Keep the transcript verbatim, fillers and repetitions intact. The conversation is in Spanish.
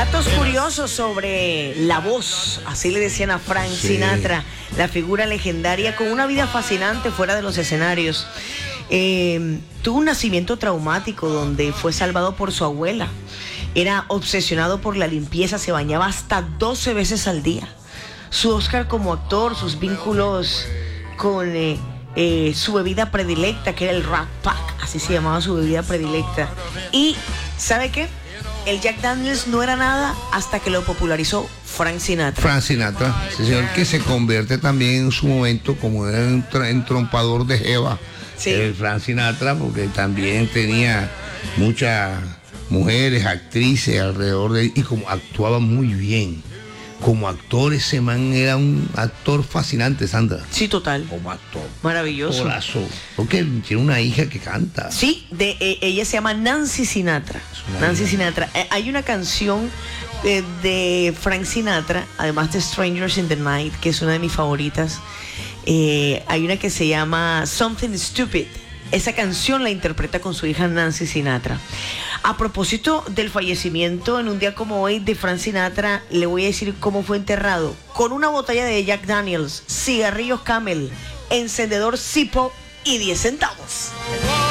Datos curiosos sobre la voz, así le decían a Frank sí. Sinatra, la figura legendaria con una vida fascinante fuera de los escenarios. Eh, tuvo un nacimiento traumático donde fue salvado por su abuela. Era obsesionado por la limpieza, se bañaba hasta doce veces al día. Su Oscar como actor, sus vínculos con eh, eh, su bebida predilecta, que era el Rat Pack, así se llamaba su bebida predilecta. Y, ¿sabe qué? El Jack Daniels no era nada hasta que lo popularizó Frank Sinatra. Frank Sinatra, ese señor que se convierte también en su momento como era un entrompador de jeva. Sí. El Frank Sinatra, porque también tenía muchas mujeres, actrices alrededor de él, y como actuaba muy bien. Como actor, ese man era un actor fascinante, Sandra. Sí, total. Como actor. Maravilloso. Corazo. Porque tiene una hija que canta. Sí, de, eh, ella se llama Nancy Sinatra. Nancy Sinatra. Eh, hay una canción eh, de Frank Sinatra, además de Strangers in the Night, que es una de mis favoritas. Eh, hay una que se llama Something Stupid. Esa canción la interpreta con su hija Nancy Sinatra. A propósito del fallecimiento en un día como hoy de Frank Sinatra, le voy a decir cómo fue enterrado. Con una botella de Jack Daniels, cigarrillos Camel, encendedor Zippo y diez centavos.